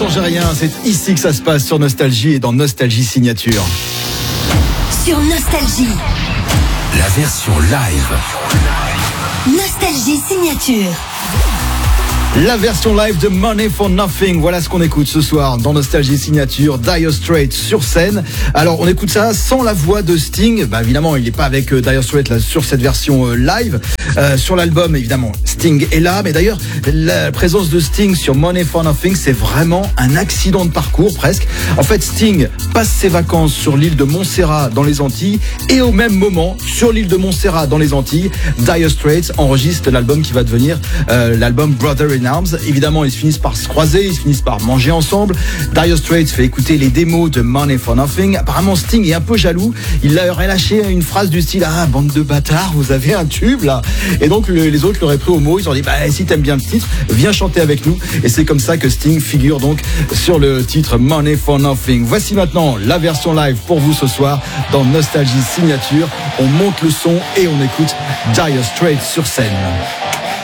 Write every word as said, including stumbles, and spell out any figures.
changez rien, c'est ici que ça se passe sur Nostalgie et dans Nostalgie Signature. Sur Nostalgie, la version live. Nostalgie Signature. La version live de Money for Nothing, voilà ce qu'on écoute ce soir dans Nostalgie Signature, Dire Straits sur scène. Alors on écoute ça sans la voix de Sting, bah évidemment il n'est pas avec euh, Dire Straits là, sur cette version euh, live. Euh, sur l'album évidemment Sting est là, mais d'ailleurs la présence de Sting sur Money for Nothing c'est vraiment un accident de parcours presque. En fait Sting passe ses vacances sur l'île de Montserrat dans les Antilles et au même moment sur l'île de Montserrat dans les Antilles, Dire Straits enregistre l'album qui va devenir euh, l'album Brother in Arms. Évidemment, ils finissent par se croiser, ils finissent par manger ensemble. Dire Straits fait écouter les démos de Money for Nothing. Apparemment, Sting est un peu jaloux. Il leur aurait lâché une phrase du style « Ah, bande de bâtards, vous avez un tube, là !» Et donc, le, les autres l'auraient pris au mot. Ils ont dit « Bah, si t'aimes bien le titre, viens chanter avec nous. » Et c'est comme ça que Sting figure donc sur le titre Money for Nothing. Voici maintenant la version live pour vous ce soir dans Nostalgie Signature. On monte le son et on écoute Dire Straits sur scène.